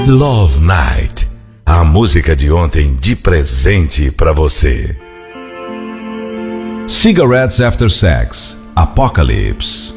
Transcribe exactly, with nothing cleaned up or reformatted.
Love Night, a música de ontem de presente pra você. Cigarettes After Sex, Apocalypse.